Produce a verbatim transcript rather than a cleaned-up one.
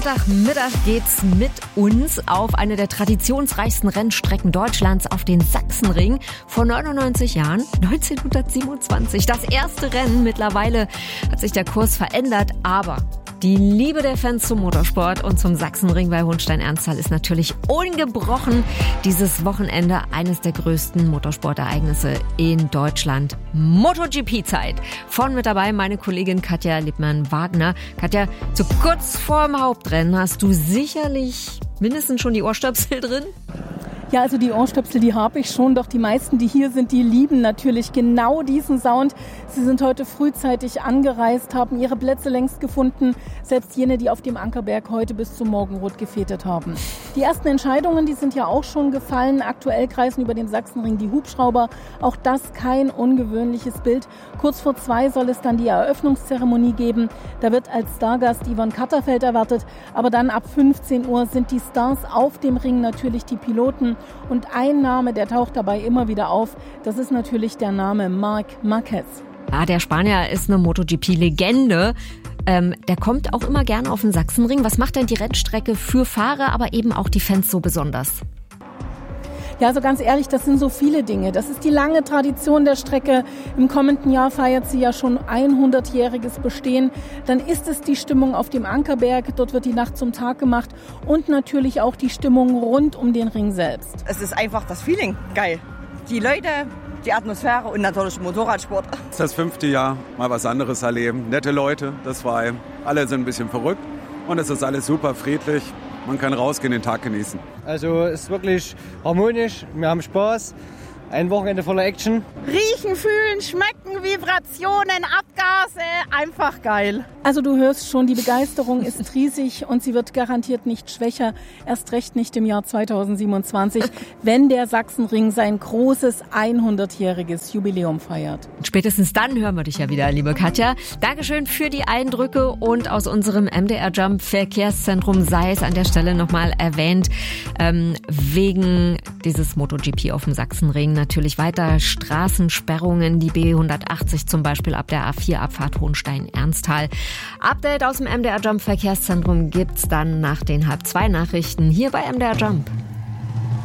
Sonntagmittag geht's mit uns auf eine der traditionsreichsten Rennstrecken Deutschlands auf den Sachsenring. Vor neunundneunzig Jahren, neunzehnhundertsiebenundzwanzig, das erste Rennen. Mittlerweile hat sich der Kurs verändert, aber die Liebe der Fans zum Motorsport und zum Sachsenring bei Hohenstein-Ernsthal ist natürlich ungebrochen. Dieses Wochenende eines der größten Motorsportereignisse in Deutschland. MotoGP-Zeit. Vorn mit dabei meine Kollegin Katja Lippmann-Wagner. Katja, so kurz vorm Hauptrennen hast du sicherlich mindestens schon die Ohrstöpsel drin? Ja, also die Ohrstöpsel, die habe ich schon, doch die meisten, die hier sind, die lieben natürlich genau diesen Sound. Sie sind heute frühzeitig angereist, haben ihre Plätze längst gefunden, selbst jene, die auf dem Ankerberg heute bis zum Morgenrot gefetet haben. Die ersten Entscheidungen, die sind ja auch schon gefallen. Aktuell kreisen über dem Sachsenring die Hubschrauber. Auch das kein ungewöhnliches Bild. Kurz vor zwei soll es dann die Eröffnungszeremonie geben. Da wird als Stargast Yvonne Katterfeld erwartet. Aber dann ab fünfzehn Uhr sind die Stars auf dem Ring natürlich die Piloten. Und ein Name, der taucht dabei immer wieder auf, das ist natürlich der Name Marc Marquez. Ja, der Spanier ist eine MotoGP-Legende. Ähm, der kommt auch immer gerne auf den Sachsenring. Was macht denn die Rennstrecke für Fahrer, aber eben auch die Fans so besonders? Ja, also ganz ehrlich, das sind so viele Dinge. Das ist die lange Tradition der Strecke. Im kommenden Jahr feiert sie ja schon hundertjähriges Bestehen. Dann ist es die Stimmung auf dem Ankerberg. Dort wird die Nacht zum Tag gemacht. Und natürlich auch die Stimmung rund um den Ring selbst. Es ist einfach das Feeling geil. Die Leute, die Atmosphäre und natürlich Motorradsport. Das ist das fünfte Jahr, mal was anderes erleben. Nette Leute, das war alle sind ein bisschen verrückt. Und es ist alles super friedlich. Man kann rausgehen, den Tag genießen. Also es ist wirklich harmonisch, wir haben Spaß, ein Wochenende voller Action. Riechen, fühlen, schmecken, Vibrationen, Abgase, einfach geil. Also du hörst schon, die Begeisterung ist riesig und sie wird garantiert nicht schwächer, erst recht nicht im Jahr zweitausendsiebenundzwanzig, wenn der Sachsenring sein großes hundertjähriges Jubiläum feiert. Spätestens dann hören wir dich ja wieder, liebe Katja. Dankeschön für die Eindrücke und aus unserem M D R Jump Verkehrszentrum sei es an der Stelle nochmal erwähnt, ähm, wegen dieses MotoGP auf dem Sachsenring natürlich weiter Straßensperrungen, die B hundertachtzig zum Beispiel ab der A vier Abfahrt Hohenstein-Ernsthal. Update aus dem M D R Jump Verkehrszentrum gibt's dann nach den halb zwei Nachrichten hier bei M D R Jump.